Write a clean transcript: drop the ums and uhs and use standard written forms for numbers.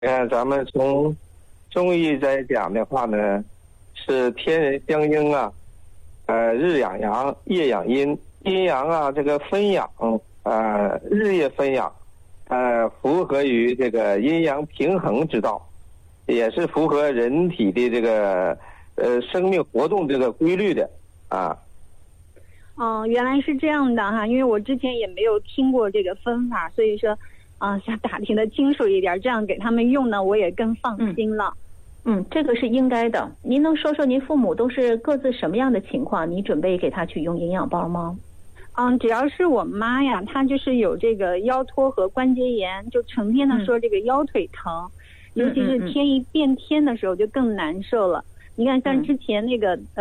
咱们从中医来讲的话呢，是天人相应啊，日养阳，夜养阴，阴阳啊这个分养，日夜分养，符合于这个阴阳平衡之道，也是符合人体的这个生命活动这个规律的啊。 哦，原来是这样的哈，因为我之前也没有听过这个分法，所以说想打听的清楚一点，这样给他们用呢，我也更放心了。 这个是应该的。您能说说您父母都是各自什么样的情况？你准备给他去用营养包吗？ 只要是我妈呀，她就是有这个腰托和关节炎，就成天的说这个腰腿疼，尤其是天一变天的时候就更难受了。你看像之前那个